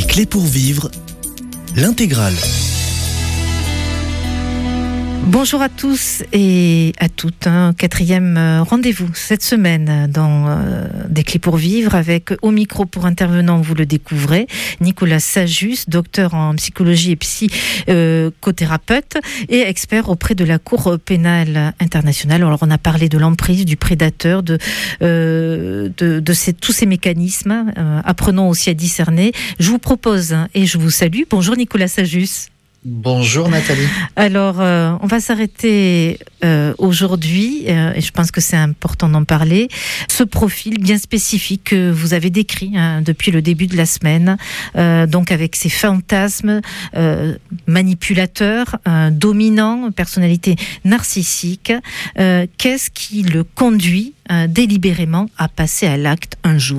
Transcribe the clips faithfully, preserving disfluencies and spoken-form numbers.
Clés pour vivre, l'intégrale. Bonjour à tous et à toutes. Un quatrième rendez-vous cette semaine dans euh, des Clés pour vivre avec au micro pour intervenant, vous le découvrez, Nicolas Sajus, docteur en psychologie et psychothérapeute et expert auprès de la Cour pénale internationale. Alors on a parlé de l'emprise, du prédateur, de, euh, de, de ces, tous ces mécanismes. Euh, apprenons aussi à discerner. Je vous propose et je vous salue. Bonjour Nicolas Sajus. Bonjour Nathalie. Alors, euh, on va s'arrêter euh, aujourd'hui, euh, et je pense que c'est important d'en parler, ce profil bien spécifique que vous avez décrit hein, depuis le début de la semaine, euh, donc avec ces fantasmes euh, manipulateurs, euh, dominants, personnalité narcissique. Euh, qu'est-ce qui le conduit euh, délibérément à passer à l'acte un jour ?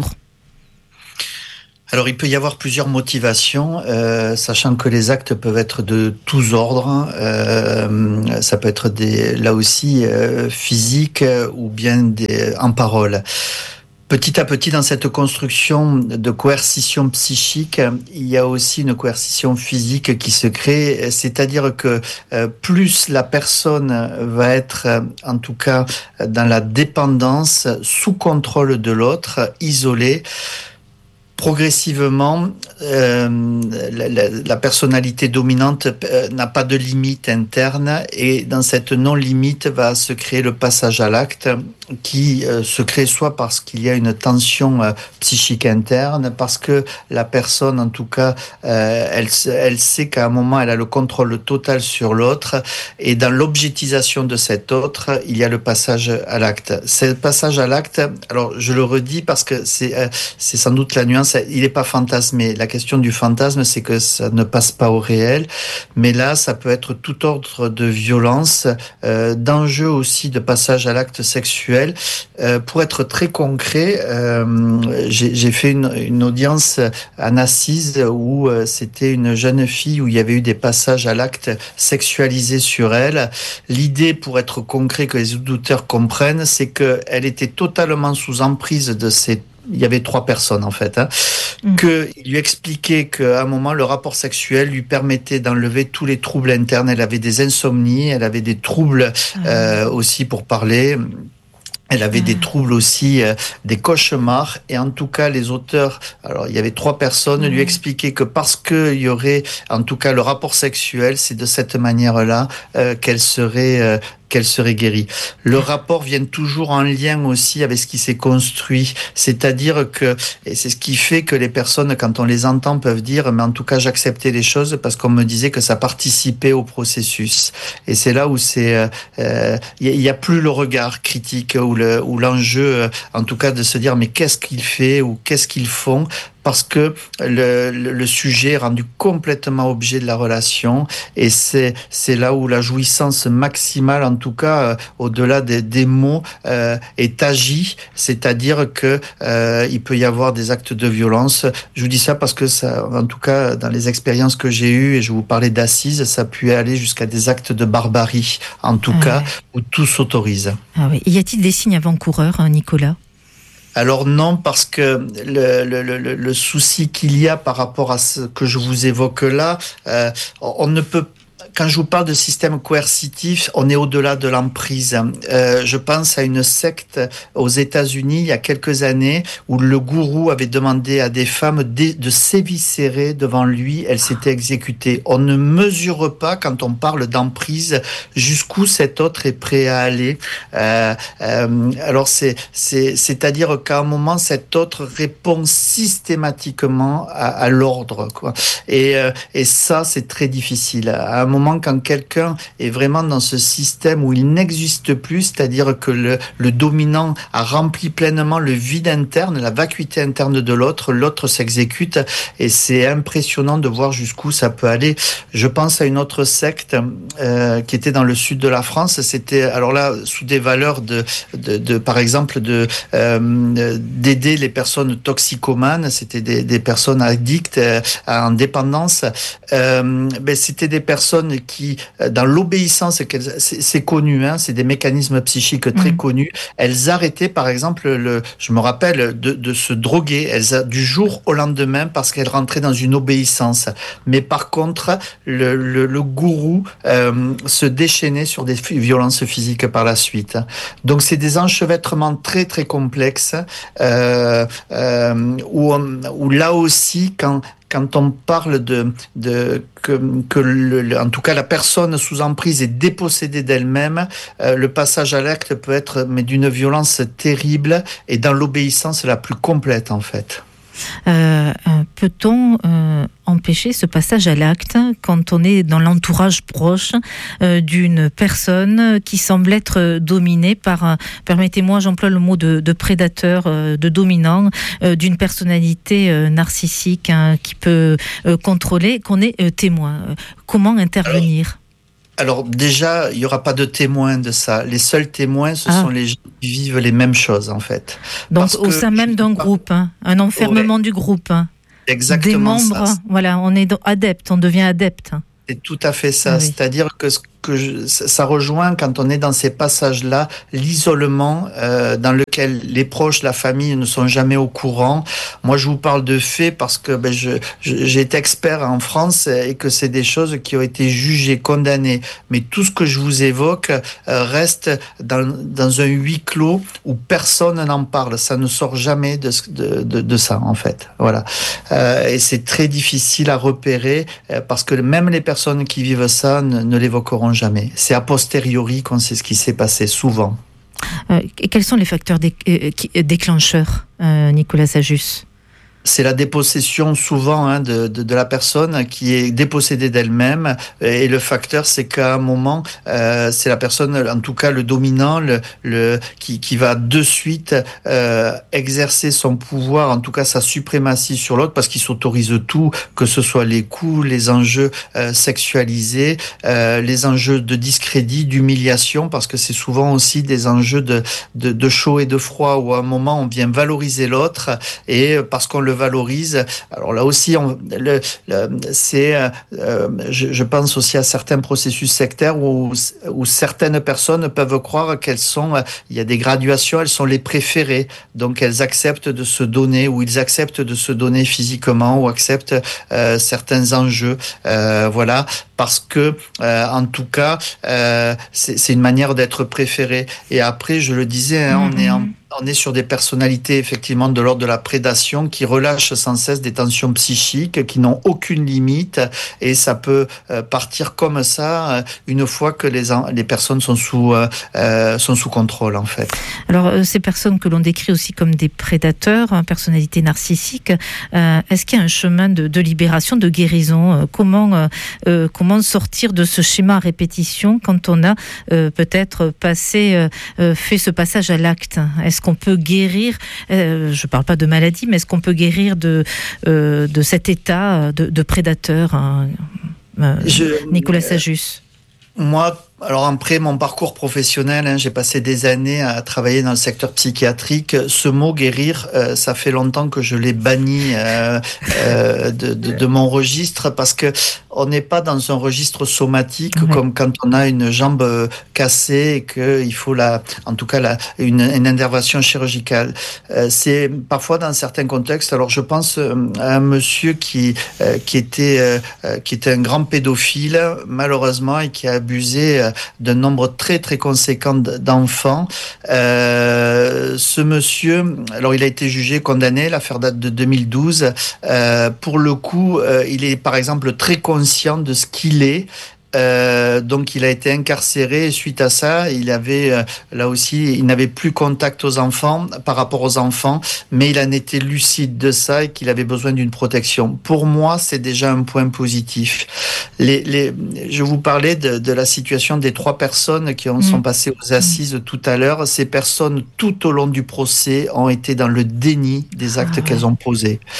Alors, il peut y avoir plusieurs motivations, euh, sachant que les actes peuvent être de tous ordres. Euh, ça peut être des, là aussi euh, physiques ou bien des, en parole. Petit à petit, dans cette construction de coercition psychique, il y a aussi une coercition physique qui se crée, c'est-à-dire que euh, plus la personne va être, euh, en tout cas, dans la dépendance, sous contrôle de l'autre, isolée, progressivement, euh, la, la, la personnalité dominante euh, n'a pas de limite interne et dans cette non-limite va se créer le passage à l'acte qui euh, se crée soit parce qu'il y a une tension euh, psychique interne, parce que la personne, en tout cas, euh, elle, elle sait qu'à un moment, elle a le contrôle total sur l'autre et dans l'objectisation de cet autre, il y a le passage à l'acte. Ce passage à l'acte, alors je le redis parce que c'est, euh, c'est sans doute la nuance, il n'est pas fantasmé. La question du fantasme, c'est que ça ne passe pas au réel. Mais là, ça peut être tout ordre de violence, euh, d'enjeu aussi de passage à l'acte sexuel. Euh, pour être très concret, euh, j'ai, j'ai fait une, une audience à Assise où euh, c'était une jeune fille où il y avait eu des passages à l'acte sexualisés sur elle. L'idée, pour être concret, que les auditeurs comprennent, c'est qu'elle était totalement sous emprise de ces il y avait trois personnes en fait, hein, mmh. qu'il lui expliquait qu'à un moment, le rapport sexuel lui permettait d'enlever tous les troubles internes. Elle avait des insomnies, elle avait des troubles mmh. euh, aussi pour parler. Elle avait mmh. des troubles aussi, euh, des cauchemars. Et en tout cas, les auteurs, alors il y avait trois personnes, mmh. lui expliquaient que parce que il y aurait, en tout cas, le rapport sexuel, c'est de cette manière-là euh, qu'elle serait... Euh, qu'elle serait guérie. Le rapport vient toujours en lien aussi avec ce qui s'est construit. C'est-à-dire que, et c'est ce qui fait que les personnes, quand on les entend, peuvent dire, mais en tout cas, j'acceptais les choses parce qu'on me disait que ça participait au processus. Et c'est là où c'est, il euh, y, y a plus le regard critique ou le, ou l'enjeu, en tout cas, de se dire, mais qu'est-ce qu'il fait ou qu'est-ce qu'ils font? Parce que le, le, le sujet est rendu complètement objet de la relation et c'est, c'est là où la jouissance maximale, en tout cas euh, au-delà des, des mots, euh, est agie, c'est-à-dire que euh, il peut y avoir des actes de violence. Je vous dis ça parce que ça, en tout cas dans les expériences que j'ai eues, et je vous parlais d'Assises, ça a pu aller jusqu'à des actes de barbarie, en tout ah cas, ouais. où tout s'autorise. Ah oui. Y a-t-il des signes avant-coureurs, hein, Nicolas ? Alors non, parce que le, le, le, le souci qu'il y a par rapport à ce que je vous évoque là, euh, on ne peut pas. Quand je vous parle de système coercitif, on est au-delà de l'emprise. Euh, je pense à une secte aux États-Unis il y a quelques années où le gourou avait demandé à des femmes de, de s'éviscérer devant lui. Elles s'étaient exécutées. On ne mesure pas, quand on parle d'emprise, jusqu'où cet autre est prêt à aller. Euh, euh, alors, c'est, c'est, c'est-à-dire qu'à un moment, cet autre répond systématiquement à, à l'ordre, quoi. Et, euh, et ça, c'est très difficile. À un moment, quand quelqu'un est vraiment dans ce système où il n'existe plus, c'est-à-dire que le, le dominant a rempli pleinement le vide interne, la vacuité interne de l'autre, l'autre s'exécute et c'est impressionnant de voir jusqu'où ça peut aller. Je pense à une autre secte euh, qui était dans le sud de la France, c'était alors là sous des valeurs de, de, de par exemple de euh, d'aider les personnes toxicomanes, c'était des, des personnes addictes euh, en dépendance. Euh, ben c'était des personnes personnes qui, dans l'obéissance, c'est, c'est connu, hein, c'est des mécanismes psychiques très mmh. connus, elles arrêtaient par exemple, le, je me rappelle, de, de se droguer, elles, du jour au lendemain parce qu'elles rentraient dans une obéissance. Mais par contre, le, le, le gourou euh, se déchaînait sur des violences physiques par la suite. Donc c'est des enchevêtrements très très complexes euh, euh, où, où là aussi, quand Quand on parle de, de que, que le, en tout cas la personne sous emprise est dépossédée d'elle-même, euh, le passage à l'acte peut être mais d'une violence terrible et dans l'obéissance la plus complète en fait. Euh, peut-on euh, empêcher ce passage à l'acte quand on est dans l'entourage proche euh, d'une personne qui semble être dominée par, euh, permettez-moi, j'emploie le mot de, de prédateur, euh, de dominant, euh, d'une personnalité euh, narcissique hein, qui peut euh, contrôler, qu'on est euh, témoin. Comment intervenir ? Alors déjà, il n'y aura pas de témoins de ça. Les seuls témoins, ce ah. sont les gens qui vivent les mêmes choses, en fait. Donc Parce au sein même d'un pas... groupe, hein, un enfermement ouais. du groupe. Hein. Exactement. Des membres, ça. Voilà, on est adepte, on devient adepte. C'est tout à fait ça. Oui. C'est-à-dire que ce que je, ça rejoint quand on est dans ces passages-là, l'isolement euh, dans lequel les proches, la famille ne sont jamais au courant. Moi, je vous parle de faits parce que ben, je, je, j'ai été expert en France et que c'est des choses qui ont été jugées, condamnées. Mais tout ce que je vous évoque euh, reste dans, dans un huis clos où personne n'en parle. Ça ne sort jamais de, de, de, de ça, en fait. Voilà. Euh, et c'est très difficile à repérer euh, parce que même les personnes qui vivent ça ne, ne l'évoqueront jamais. C'est a posteriori qu'on sait ce qui s'est passé, souvent. Euh, quels sont les facteurs dé- euh, déclencheurs, euh, Nicolas Sajus ? C'est la dépossession souvent hein, de, de, de la personne qui est dépossédée d'elle-même et le facteur c'est qu'à un moment euh, c'est la personne, en tout cas le dominant le, le, qui, qui va de suite euh, exercer son pouvoir, en tout cas sa suprématie sur l'autre parce qu'il s'autorise tout, que ce soit les coups, les enjeux euh, sexualisés, euh, les enjeux de discrédit, d'humiliation parce que c'est souvent aussi des enjeux de, de, de chaud et de froid où à un moment on vient valoriser l'autre et parce qu'on le valorise. Alors là aussi, on, le, le, c'est, euh, je, je pense aussi à certains processus sectaires où, où certaines personnes peuvent croire qu'elles sont, il y a des graduations, elles sont les préférées, donc elles acceptent de se donner ou ils acceptent de se donner physiquement ou acceptent euh, certains enjeux, euh, voilà, parce que euh, en tout cas, euh, c'est, c'est une manière d'être préféré. Et après, je le disais, hein, mm-hmm. on est en On est sur des personnalités effectivement de l'ordre de la prédation qui relâchent sans cesse des tensions psychiques qui n'ont aucune limite et ça peut euh, partir comme ça euh, une fois que les, les personnes sont sous, euh, sont sous contrôle en fait. Alors euh, ces personnes que l'on décrit aussi comme des prédateurs, hein, personnalités narcissiques, euh, est-ce qu'il y a un chemin de, de libération, de guérison euh, comment, euh, euh, comment sortir de ce schéma à répétition quand on a euh, peut-être passé, euh, euh, fait ce passage à l'acte ? Est-ce qu'on peut guérir, euh, je ne parle pas de maladie, mais est-ce qu'on peut guérir de, euh, de cet état de, de prédateur, hein, euh, je, Nicolas Sajus ? Moi, alors après mon parcours professionnel, hein, j'ai passé des années à travailler dans le secteur psychiatrique. Ce mot guérir, euh, ça fait longtemps que je l'ai banni euh, euh, de, de, de mon registre parce que on n'est pas dans un registre somatique ouais. comme quand on a une jambe cassée et qu'il faut la, en tout cas la, une, une intervention chirurgicale. Euh, c'est parfois dans certains contextes. Alors je pense à un monsieur qui euh, qui était euh, qui était un grand pédophile malheureusement et qui a abusé d'un nombre très très conséquent d'enfants. Euh, ce monsieur, alors il a été jugé, condamné, l'affaire date de deux mille douze. Euh, pour le coup, euh, il est par exemple très conscient de ce qu'il est. Euh, donc il a été incarcéré et suite à ça il avait euh, là aussi il n'avait plus contact aux enfants par rapport aux enfants mais il en était lucide de ça et qu'il avait besoin d'une protection. Pour moi c'est déjà un point positif. Les, les, je vous parlais de, de la situation des trois personnes qui ont, mmh. sont passées aux assises mmh. tout à l'heure. Ces personnes tout au long du procès ont été dans le déni des actes ah, qu'elles ouais. ont posés.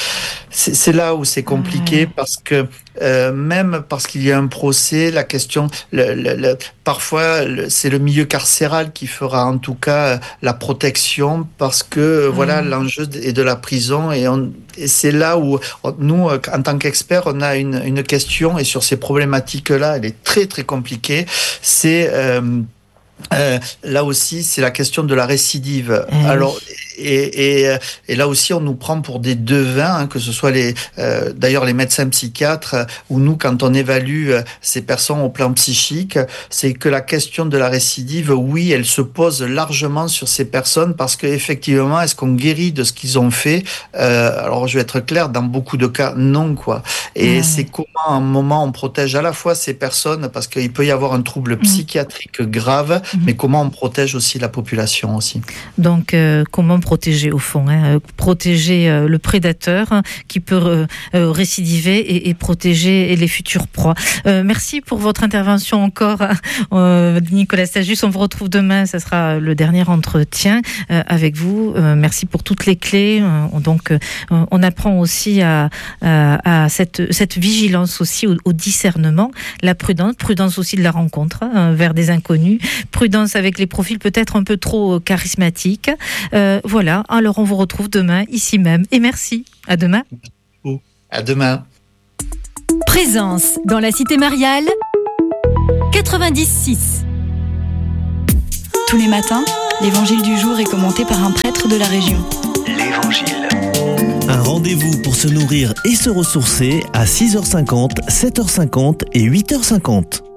C'est, c'est là où c'est compliqué ouais. parce que euh, même parce qu'il y a un procès, la question, le, le, le, parfois le, c'est le milieu carcéral qui fera en tout cas la protection parce que mmh. voilà l'enjeu est de la prison et, on, et c'est là où on, nous en tant qu'experts on a une, une question et sur ces problématiques-là, elle est très très compliquée. C'est euh, Euh, là aussi, c'est la question de la récidive. Mmh. Alors, et, et, et là aussi, on nous prend pour des devins, hein, que ce soit les, euh, d'ailleurs les médecins psychiatres, ou nous, quand on évalue ces personnes au plan psychique, c'est que la question de la récidive, oui, elle se pose largement sur ces personnes parce que effectivement, est-ce qu'on guérit de ce qu'ils ont fait euh, Alors, je vais être clair, dans beaucoup de cas, non, quoi. Et mmh. c'est comment, à un moment, on protège à la fois ces personnes parce qu'il peut y avoir un trouble psychiatrique mmh. grave. Mais comment on protège aussi la population aussi. Donc, euh, comment protéger au fond hein, protéger euh, le prédateur hein, qui peut euh, euh, récidiver et, et protéger les futures proies. Euh, merci pour votre intervention encore, euh, Nicolas Stagius. On vous retrouve demain, ça sera le dernier entretien euh, avec vous. Euh, merci pour toutes les clés. Euh, donc, euh, on apprend aussi à, à, à cette, cette vigilance aussi au, au discernement, la prudence, prudence aussi de la rencontre hein, vers des inconnus. Prudence avec les profils peut-être un peu trop charismatiques. Euh, voilà, alors on vous retrouve demain, ici même. Et merci. À demain. À demain. Présence dans la Cité Mariale, quatre-vingt-dix six. Tous les matins, l'évangile du jour est commenté par un prêtre de la région. L'évangile. Un rendez-vous pour se nourrir et se ressourcer à six heures cinquante, sept heures cinquante et huit heures cinquante.